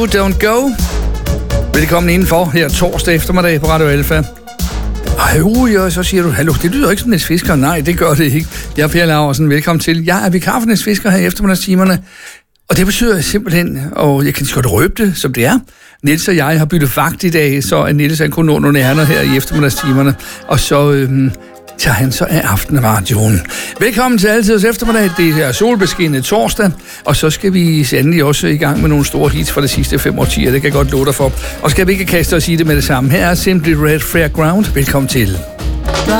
Don't Go. Velkommen indenfor her torsdag eftermiddag på Radio Alfa. Og så siger du, hallo, det lyder ikke som Niels Fisker. Nej, det gør det ikke. Jeg er Per Laursen, velkommen til. Jeg er vikar for Niels Fisker her i eftermiddagstimerne. Og det betyder simpelthen, og jeg kan godt røbe det, som det er. Niels og jeg har byttet vagt i dag, så at Niels han kunne nå nogle ærner her i eftermiddagstimerne. Og så tager han så af aftenradioen. Velkommen til Altidets Eftermiddag. Det er solbeskinnet torsdag, og så skal vi sandelig også i gang med nogle store hits for de sidste 5 årtier. Det kan jeg godt love dig for. Og skal vi ikke kaste os i det med det samme? Her er Simply Red Fairground. Velkommen til.